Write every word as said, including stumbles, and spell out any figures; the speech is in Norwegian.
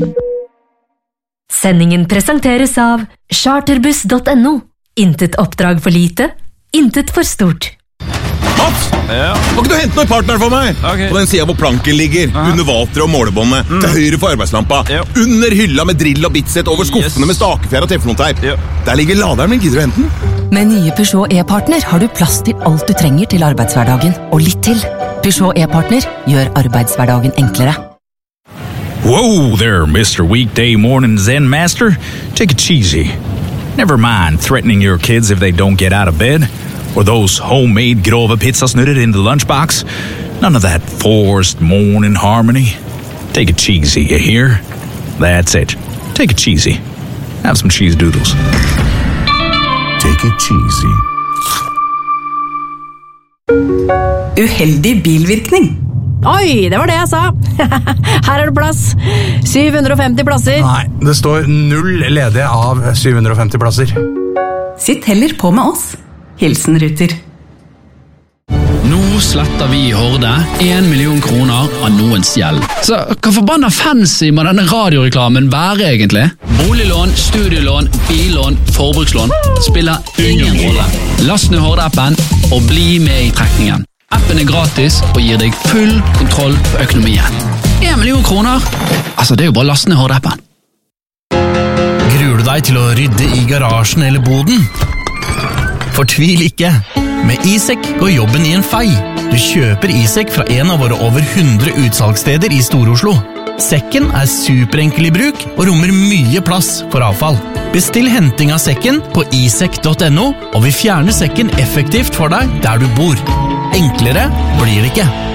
Sendingen presenteres av charterbuss punktum no. Intet oppdrag for lite, intet for stort. Mats! Ja? Må ikke du hente noen partner for meg? Okay. På den siden hvor planken ligger, Aha. Under vateret og målebåndet, mm. til høyre for arbeidslampa, ja. Under hylla med drill og bitset, over skuffene yes. med stakefjær og teflonteip. Ja. Der ligger laderen min, gidder du hente den? Med nye Peugeot e-partner har du plass til alt du trenger til arbeidshverdagen, og litt til. Peugeot e-partner gjør arbeidshverdagen enklere. Whoa there, Mister Weekday Morning Zen Master. Take it easy. Never mind threatening your kids if they don't get out of bed, or those homemade grove pizzasnurrer in the lunchbox. None of that forced morning harmony. Take it cheesy, you hear? That's it. Take it cheesy. Have some cheese doodles. Take it cheesy. Uheldig bilvirkning. Oi, det var det jeg sa. Her er det plass. syv hundre og femti plasser. Nei, det står null ledige av syv hundre og femti plasser. Sitt heller på med oss. Hilsen Ruter. Nå sletter vi i Horde en million kroner av noens gjeld. Så hva forbanna fancy må denne radioreklamen være egentlig? Boliglån, studielån, billån, forbrukslån spiller ingen rolle. Last ned Horde-appen og bli med i trekningen. Appen er gratis og gir deg full kontroll på økonomien. En million kroner? Altså, det er jo bare å laste ned Horde-appen. Gruer du deg til å rydde i garasjen eller boden? Fortvil ikke. Med iSek går jobben i en fei. Du kjøper iSek fra en av våre over hundre utsalgssteder i Stor-Oslo. Sekken er superenkel i bruk og rommer mye plass for avfall. Bestill henting av sekken på isek punktum no, og vi fjerner sekken effektivt for deg der du bor. Enklere blir det ikke.